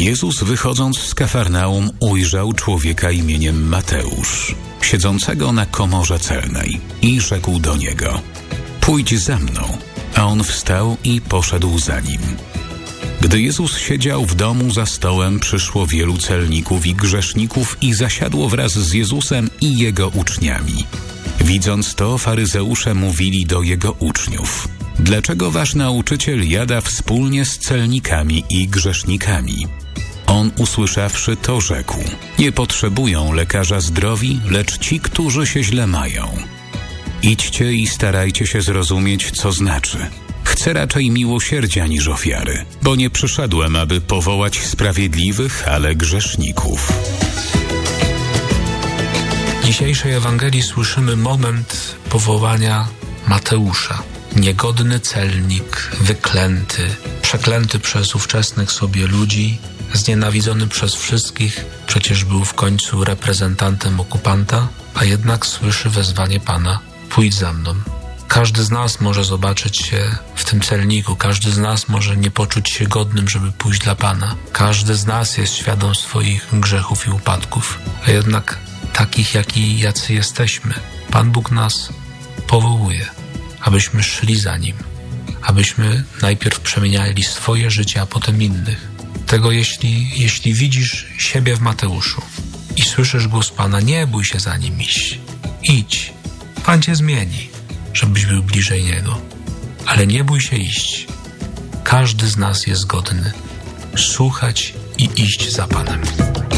Jezus, wychodząc z Kafarnaum, ujrzał człowieka imieniem Mateusz, siedzącego na komorze celnej, i rzekł do niego: pójdź za mną. A on wstał i poszedł za nim. Gdy Jezus siedział w domu za stołem, przyszło wielu celników i grzeszników i zasiadło wraz z Jezusem i Jego uczniami. Widząc to, faryzeusze mówili do Jego uczniów: dlaczego wasz nauczyciel jada wspólnie z celnikami i grzesznikami? On, usłyszawszy to, rzekł: nie potrzebują lekarza zdrowi, lecz ci, którzy się źle mają. Idźcie i starajcie się zrozumieć, co znaczy: chcę raczej miłosierdzia niż ofiary, bo nie przyszedłem, aby powołać sprawiedliwych, ale grzeszników. W dzisiejszej Ewangelii słyszymy moment powołania Mateusza. Niegodny celnik, wyklęty, przeklęty przez ówczesnych sobie ludzi, znienawidzony przez wszystkich, przecież był w końcu reprezentantem okupanta, a jednak słyszy wezwanie Pana: pójdź za mną. Każdy z nas może zobaczyć się w tym celniku, każdy z nas może nie poczuć się godnym, żeby pójść dla Pana. Każdy z nas jest świadom swoich grzechów i upadków, a jednak takich, jacy jesteśmy, Pan Bóg nas powołuje, abyśmy szli za Nim, abyśmy najpierw przemieniali swoje życie, a potem innych. Tego jeśli widzisz siebie w Mateuszu i słyszysz głos Pana, nie bój się za Nim iść. Idź, Pan Cię zmieni, żebyś był bliżej Niego. Ale nie bój się iść. Każdy z nas jest godny słuchać i iść za Panem.